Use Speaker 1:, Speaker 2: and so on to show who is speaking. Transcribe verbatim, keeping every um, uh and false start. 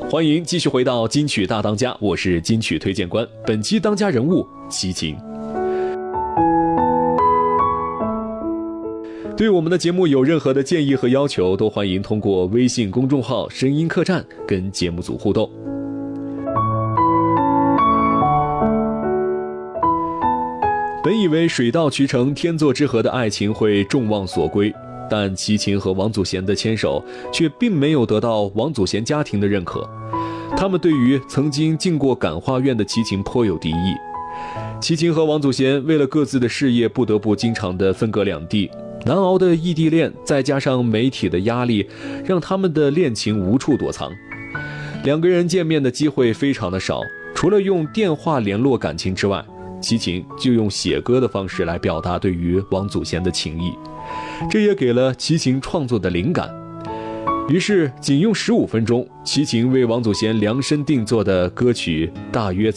Speaker 1: 欢迎继续回到金曲大当家，我是金曲推荐官。本期当家人物齐秦。对我们的节目有任何的建议和要求，都欢迎通过微信公众号声音客栈跟节目组互动。本以为水到渠成天作之合的爱情会众望所归，但齐秦和王祖贤的牵手却并没有得到王祖贤家庭的认可。他们对于曾经进过感化院的齐秦颇有敌意。齐秦和王祖贤为了各自的事业不得不经常的分隔两地，难熬的异地恋再加上媒体的压力，让他们的恋情无处躲藏。两个人见面的机会非常的少，除了用电话联络感情之外，齐秦就用写歌的方式来表达对于王祖贤的情谊，这也给了齐秦创作的灵感。于是仅用十五分钟，齐秦为王祖贤量身定做的歌曲大约